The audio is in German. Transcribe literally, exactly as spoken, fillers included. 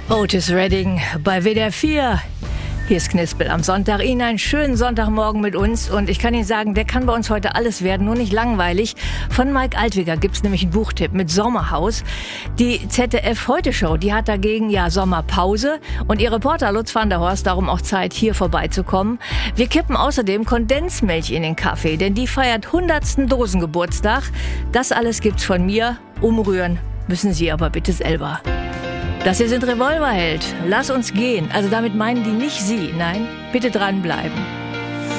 Otis Redding bei W D R vier. Hier ist Knispel am Sonntag. Ihnen einen schönen Sonntagmorgen mit uns. Und ich kann Ihnen sagen, der kann bei uns heute alles werden, nur nicht langweilig. Von Mike Altwigger gibt's nämlich einen Buchtipp mit Sommerhaus. Die Z D F-Heute-Show, die hat dagegen ja Sommerpause. Und ihr Reporter Lutz van der Horst darum auch Zeit, hier vorbeizukommen. Wir kippen außerdem Kondensmilch in den Kaffee, denn die feiert hundertsten Dosengeburtstag. Das alles gibt's von mir. Umrühren müssen Sie aber bitte selber. Das hier sind Revolverheld. Lass uns gehen. Also damit meinen die nicht Sie. Nein, bitte dranbleiben.